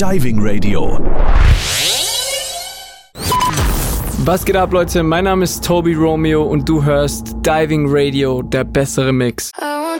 Diving Radio. Was geht ab, Leute? Mein Name ist Toby Romeo und du hörst Diving Radio, der bessere Mix.